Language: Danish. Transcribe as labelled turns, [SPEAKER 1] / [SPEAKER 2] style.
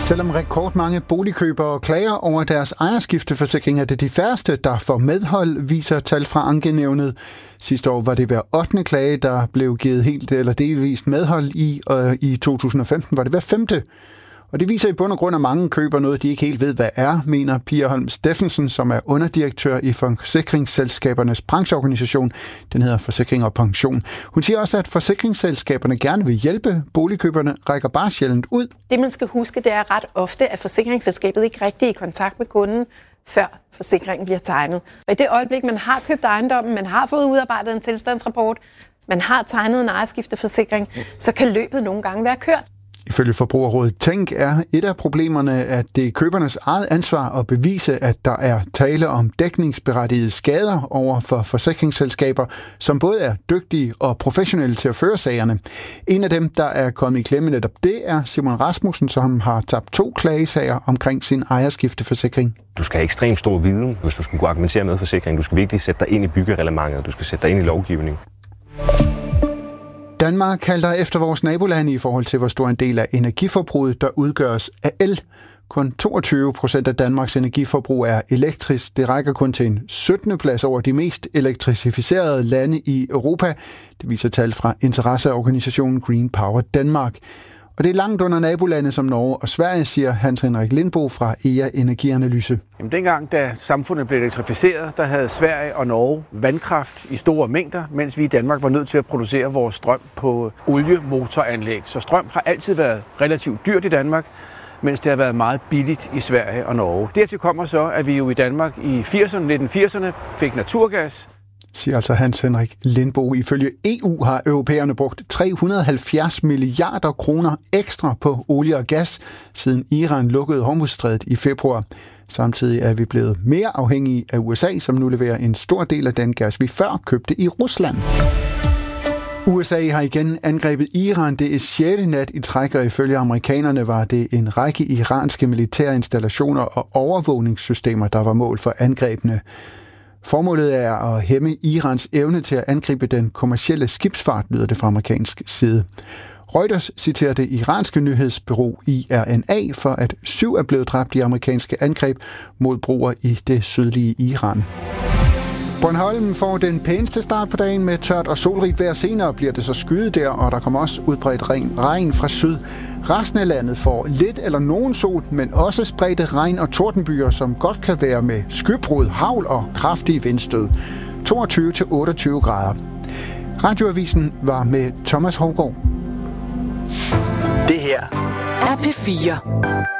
[SPEAKER 1] Selvom rekordmange boligkøbere klager over deres ejerskifteforsikring, er det de færreste, der får medhold, viser tal fra Ankenævnet. Sidste år var det hver 8. klage, der blev givet helt eller delvist medhold i, og i 2015 var det hver 5. Og det viser i bund og grund, at mange køber noget, de ikke helt ved, hvad er, mener Pia Holm Steffensen, som er underdirektør i forsikringsselskabernes brancheorganisation. Den hedder Forsikring og Pension. Hun siger også, at forsikringsselskaberne gerne vil hjælpe. Boligkøberne rækker bare sjældent ud.
[SPEAKER 2] Det, man skal huske, det er ret ofte, at forsikringsselskabet ikke rigtig er i kontakt med kunden, før forsikringen bliver tegnet. Og i det øjeblik, man har købt ejendommen, man har fået udarbejdet en tilstandsrapport, man har tegnet en ejerskifteforsikring, så kan løbet nogle gange være kørt.
[SPEAKER 1] Ifølge Forbrugerrådet Tænk er et af problemerne, at det er købernes eget ansvar at bevise, at der er tale om dækningsberettigede skader over for forsikringsselskaber, som både er dygtige og professionelle til at føre sagerne. En af dem, der er kommet i klemme netop det, er Simon Rasmussen, som har tabt 2 klagesager omkring sin ejerskifteforsikring.
[SPEAKER 3] Du skal have ekstremt stor viden, hvis du skal kunne argumentere med forsikringen. Du skal virkelig sætte dig ind i byggereglementet, du skal sætte dig ind i lovgivning.
[SPEAKER 1] Danmark halter efter vores nabolande i forhold til, hvor stor en del af energiforbruget, der udgøres af el. Kun 22% af Danmarks energiforbrug er elektrisk. Det rækker kun til en 17. plads over de mest elektrificerede lande i Europa. Det viser tal fra interesseorganisationen Green Power Danmark. Og det er langt under nabolande som Norge og Sverige, siger Hans Henrik Lindbo fra EA Energianalyse.
[SPEAKER 4] Jamen, dengang, da samfundet blev elektrificeret, der havde Sverige og Norge vandkraft i store mængder, mens vi i Danmark var nødt til at producere vores strøm på oliemotoranlæg. Så strøm har altid været relativt dyrt i Danmark, mens det har været meget billigt i Sverige og Norge. Dertil kommer så, at vi jo i Danmark i 1980'erne fik naturgas.
[SPEAKER 1] Siger altså Hans Henrik Lindbo. Ifølge EU har europæerne brugt 370 milliarder kroner ekstra på olie og gas, siden Iran lukkede Hormuzstrædet i februar. Samtidig er vi blevet mere afhængige af USA, som nu leverer en stor del af den gas, vi før købte i Rusland. USA har igen angrebet Iran. Det er 6. nat i træk, og ifølge amerikanerne var det en række iranske militære installationer og overvågningssystemer, der var mål for angrebene. Formålet er at hæmme Irans evne til at angribe den kommercielle skibsfart, lyder det fra amerikansk side. Reuters citerer det iranske nyhedsbureau IRNA for, at 7 er blevet dræbt i amerikanske angreb mod broer i det sydlige Iran. Bornholm får den pæneste start på dagen med tørt og solrigt vejr. Senere bliver det så skyet der, og der kommer også udbredt regn fra syd. Resten af landet får lidt eller nogen sol, men også spredte regn- og tordenbyer, som godt kan være med skybrud, hagl og kraftige vindstød. 22-28 grader. Radioavisen var med Thomas Hougaard.
[SPEAKER 5] Det her er P4.